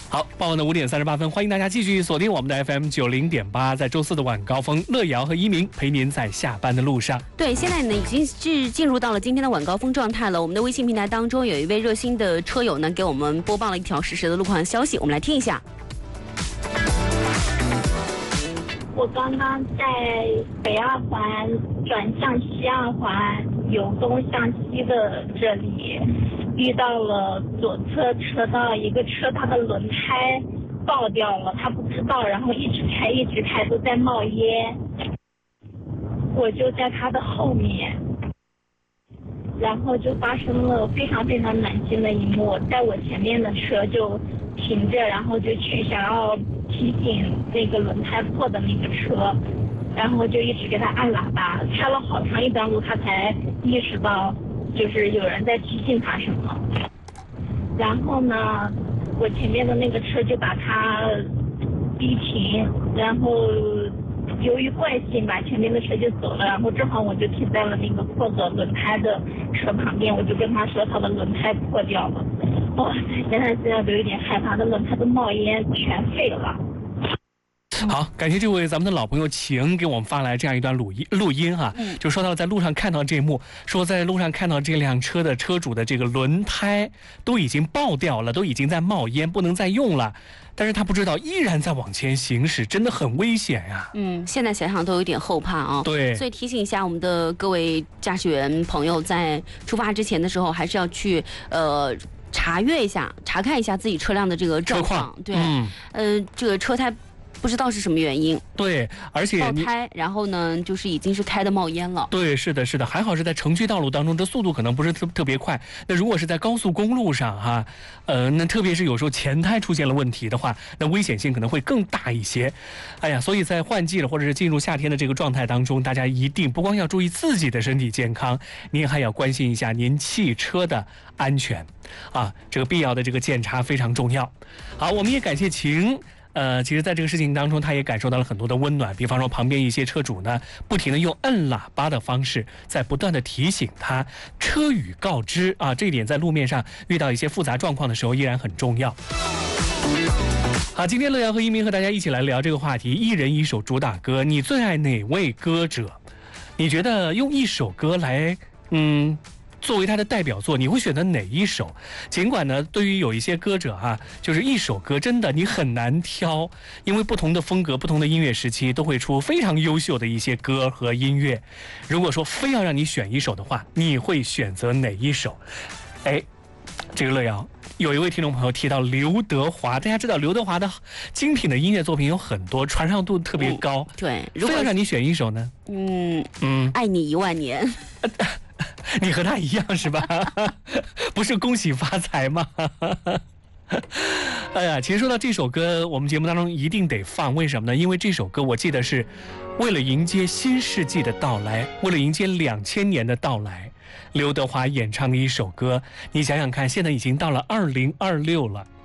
好，傍晚的5点38分，欢迎大家继续锁定我们的 FM 90.8，在周四的晚高峰，乐瑶和一鸣陪您在下班的路上。 对，现在呢已经是进入到了今天的晚高峰状态了。我们的微信平台当中有一位热心的车友呢，给我们播报了一条实时的路况消息，我们来听一下。 我刚刚在北2环转向西2环由东向西的这里遇到了左侧车道一个车，它的轮胎爆掉了，他不知道，然后一直开都在冒烟，我就在他的后面，然后就发生了非常非常难听的一幕，在我前面的车就停着，然后就去想要提醒那个轮胎破的那个车，然后就一直给他按喇叭，开了好长一段路，他才意识到就是有人在提醒他什么。然后呢，我前面的那个车就把他逼停，然后由于惯性吧，前面的车就走了，然后正好我就停在了那个破的轮胎的车旁边，我就跟他说他的轮胎破掉了。哇，现在都有点害怕，那轮胎都冒烟，全废了。 好，感谢这位咱们的老朋友晴给我们发来这样一段录音哈，就说到在路上看到这一幕，说在路上看到这辆车的车主的这个轮胎都已经爆掉了，都已经在冒烟，不能再用了，但是他不知道依然在往前行驶，真的很危险呀。 现在想想都有点后怕啊。 对， 所以提醒一下我们的各位驾驶员朋友，在出发之前的时候，还是要去查看一下自己车辆的这个状况。对，这个车胎不知道是什么原因， 对，而且爆胎，然后呢，就是已经是开的冒烟了。 对，是的，还好是在城区道路当中，这速度可能不是特别快。那如果是在高速公路上哈，那特别是有时候前胎出现了问题的话，那危险性可能会更大一些。哎呀，所以在换季了或者是进入夏天的这个状态当中，大家一定不光要注意自己的身体健康，您还要关心一下您汽车的安全啊，这个必要的这个检查非常重要。好，我们也感谢晴。其实在这个事情当中，他也感受到了很多的温暖，比方说旁边一些车主呢，不停的用摁喇叭的方式，在不断的提醒他，车语告知啊，这一点在路面上遇到一些复杂状况的时候依然很重要。好，今天乐瑶和一鸣和大家一起来聊这个话题，一人一首主打歌，你最爱哪位歌者？你觉得用一首歌来作为他的代表作，你会选择哪一首？尽管呢，对于有一些歌者就是一首歌真的你很难挑，因为不同的风格、不同的音乐时期都会出非常优秀的一些歌和音乐。如果说非要让你选一首的话，你会选择哪一首？这个乐瑶有一位听众朋友提到刘德华，大家知道刘德华的精品的音乐作品有很多，传唱度特别高。 对， 如果要让你选一首呢？ 爱你1万年。 你和他一样是吧？不是恭喜发财吗？哎呀，其实说到这首歌，我们节目当中一定得放，为什么呢？因为这首歌我记得是为了迎接新世纪的到来，为了迎接2000年的到来，刘德华演唱的一首歌。你想想看，现在已经到了2026了。